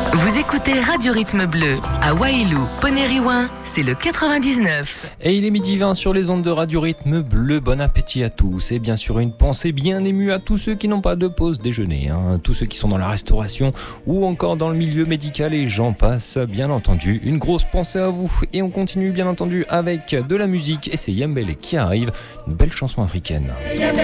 Vous écoutez Radio Rythme Bleu. À Wailou, Ponériouin, c'est le 99. Et il est 12h20 sur les ondes de Radio Rythme Bleu. Bon appétit à tous. Et bien sûr, une pensée bien émue à tous ceux qui n'ont pas de pause déjeuner. Tous ceux qui sont dans la restauration ou encore dans le milieu médical et j'en passe, bien entendu. Une grosse pensée à vous. Et on continue bien entendu avec de la musique. Et c'est Yambele qui arrive. Une belle chanson africaine.